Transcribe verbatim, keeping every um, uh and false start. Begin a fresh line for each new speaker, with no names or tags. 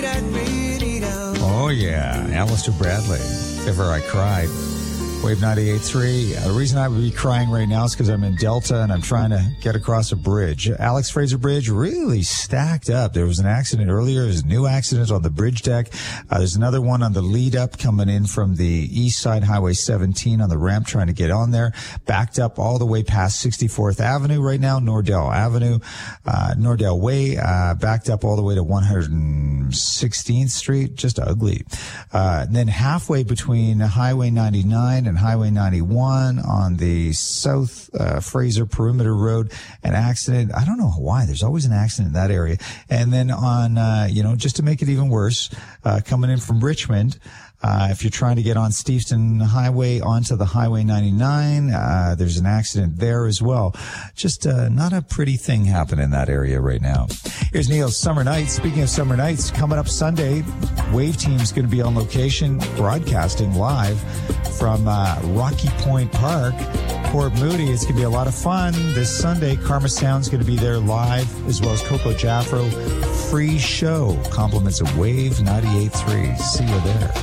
Oh, yeah. Alistair Bradley. If ever I cried. Wave ninety-eight point three. Uh, the reason I would be crying right now is because I'm in Delta and I'm trying to get across a bridge. Alex Fraser Bridge really stacked up. There was an accident earlier. There's a new accident on the bridge deck. Uh, there's another one on the lead up coming in from the east side, Highway seventeen on the ramp, trying to get on there. Backed up all the way past sixty-fourth Avenue right now, Nordell Avenue, uh, Nordell Way, uh, backed up all the way to one hundred sixteenth Street. Just ugly. Uh, and then halfway between Highway ninety-nine and Highway ninety-one on the South uh, Fraser Perimeter Road, an accident. I don't know why. There's always an accident in that area. And then on, uh, you know, just to make it even worse, uh, coming in from Richmond, Uh, if you're trying to get on Steveston Highway onto the Highway ninety-nine, uh, there's an accident there as well. Just uh, not a pretty thing happening in that area right now. Here's Neil's Summer Nights. Speaking of Summer Nights, coming up Sunday, Wave Team's going to be on location, broadcasting live from uh, Rocky Point Park, Port Moody. It's going to be a lot of fun this Sunday. Karma Sound's going to be there live, as well as Coco Jaffro. Free show. Compliments of Wave ninety-eight point three. See you there.